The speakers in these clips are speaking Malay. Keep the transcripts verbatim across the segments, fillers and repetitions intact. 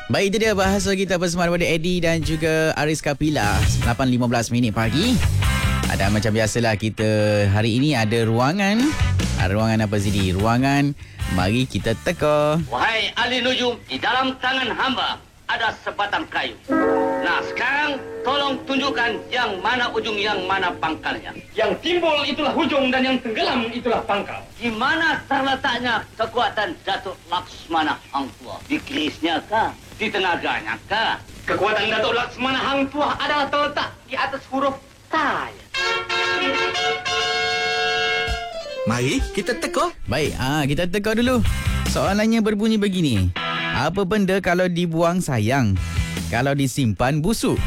Baik, itu dia bahasa kita bersama daripada Eddie dan juga Aris Kapila. lapan lima belas minit pagi. Ada macam biasalah kita hari ini ada ruangan. Ada ruangan apa Zidi? Ruangan mari kita teka. Wahai ahli nujum, di dalam tangan hamba ada sebatang kayu. Nah, sekarang tolong tunjukkan yang mana ujung, yang mana pangkalnya. Yang timbul itulah ujung dan yang tenggelam itulah pangkal. Di mana terletaknya kekuatan Datuk Laksmana Hang Tuah? Di kerisnya kah? Di tenaganya kah? Kekuatan Datuk Laksmana Hang Tuah adalah terletak di atas huruf T. Mari kita teka. Baik, ah kita teka dulu. Soalannya berbunyi begini. Apa benda kalau dibuang sayang, kalau disimpan busuk?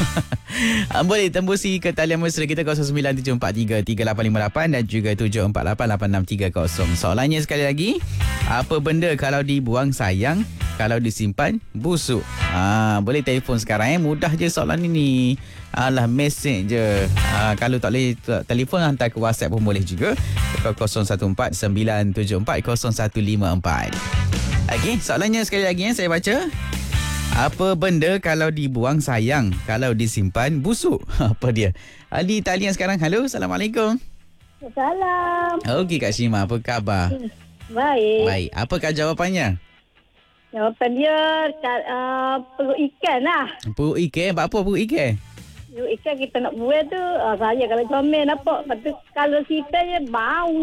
Boleh tembusi ke talian mesra kita kosong sembilan tujuh empat tiga tiga lapan lima lapan dan juga tujuh empat lapan lapan enam tiga kosong. Soalannya sekali lagi, apa benda kalau dibuang sayang, kalau disimpan busuk? Ah, boleh telefon sekarang eh, mudah je soalan ini. Alah, mesej je. Ah, kalau tak boleh telefon, hantar ke WhatsApp pun boleh juga. kosong satu empat sembilan tujuh empat kosong satu lima empat. Okey, soalannya sekali lagi eh, saya baca. Apa benda kalau dibuang sayang, kalau disimpan busuk? Apa dia? Di talian sekarang. Halo, Assalamualaikum. Salam. Okey Kak Syima, apa khabar? Baik. Baik, apakah jawapannya? Jawapan dia uh, perut ikan lah. Perut ikan, apa perut ikan? Perut ikan kita nak buat tu, uh, saya kalau comel nampak. Lepas tu kalau sita je bau.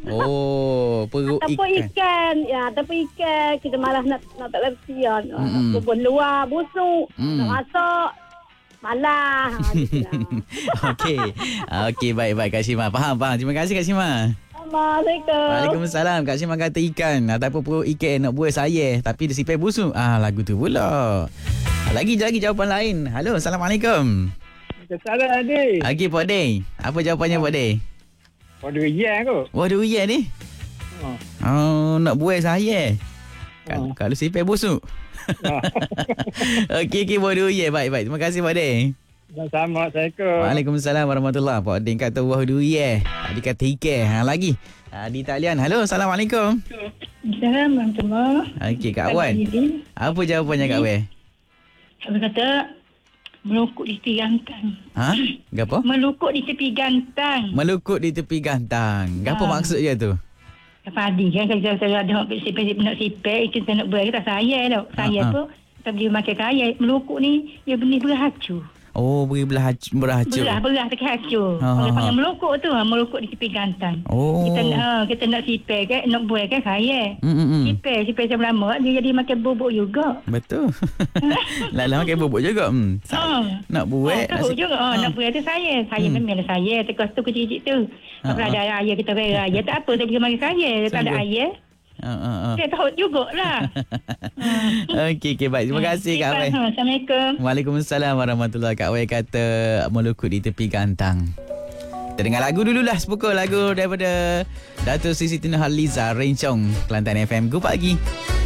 Oh, perut ataupun ikan. ikan. Ya, ataupun ikan. Kita malas nak nak tak lerti. Uh, Mm-mm. Kubur luar, busuk. Mm. Nak masak. Malah. Okey. Okey, baik-baik Kak Syima. Faham, faham. Terima kasih Kak Syima. Assalamualaikum. Waalaikumsalam. Kak Syima kata ikan ataupun perut ikan nak buat sayur tapi dia sipai busuk. Ah, lagu tu pula. Lagi lagi jawapan lain. Halo, Assalamualaikum. Salah adik. Okey, Pak Dey. Apa jawapannya Pak Dey? Pada yang kot. Waduh, ya ni. Oh. Oh, nak buat sayur. Kalau, Oh. kalau sipai busuk. Okey, okey, waduh, ya. Baik, baik. Terima kasih Pak Dey. Sama-sama. Assalamualaikum. Waalaikumsalam warahmatullahi wabarakatuh. Pak Din kata waduh, ya. Dia kata ikan. Ha, lagi. Ha, di talian. Halo, Assalamualaikum. Assalamualaikum. Okey, Kak Wan. Apa jawapannya Kak Wan? Saya kata melukuk di tepi gantang. Ha? Gapo? Melukuk di tepi gantang. Melukuk di tepi gantang. Gapo Ha. maksud dia tu? Padi kan kalau saya ada nak sipek nak sipek kita nak buat kita saya tau. Saya Ha, ha. tu kita beli makan kaya melukuk ni dia benih berhacu. Oh, beri belah beracun. Belah belah tak hacu. Ha, ha, Orang ha. panggil melukuk tu, melukuk di tepi gantang. Oh. Kita uh, kita nak sipek kan nak buat kan kaya. Hmm, hmm, hmm. Sipek sipek sama lama dia jadi makan bubuk juga. Betul. Lala makan bubuk juga. Hmm. Ha. Nak buat Oh, tahu juga. Oh, nak buat tu saya. Saya Hmm. memang saya. Tekas tu kecil-kecil tu. Ha, Kalau ha. ada ayah kita beri ayah. Tak apa, saya pergi makan saya. Tak ada Sungguh. ayah. Ha, ha, ha. Saya tahu jugalah. Okey, okey, baik. Terima kasih Kak Wan. Assalamualaikum. Waalaikumsalam warahmatullahi wabarakatuh. Kak Wan kata melukut di tepi gantang. Kita dengar lagu dululah sepukul lagu daripada Datuk Siti Nurhaliza Rencong Kelantan F M. Good pagi.